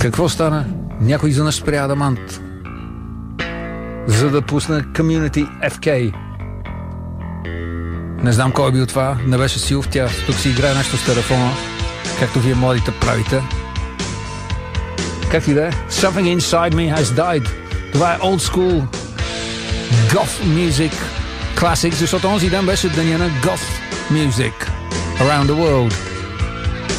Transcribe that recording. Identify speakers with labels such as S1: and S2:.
S1: Какво стана? Някой изведнъж спря Адамант, за да пусне Community FK. Не знам кой е бил това, не беше силов. Тя тук си играе нещо с телефона, както вие младите правите. Как и да е? Something Inside Me Has Died. Това е old school goth music classic, защото онзи ден беше деня на goth music around the world.